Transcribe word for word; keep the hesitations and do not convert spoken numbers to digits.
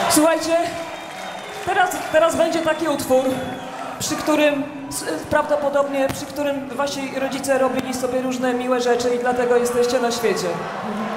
Słuchajcie, teraz, teraz będzie taki utwór, przy którym prawdopodobnie, przy którym wasi rodzice robili sobie różne miłe rzeczy i dlatego jesteście na świecie.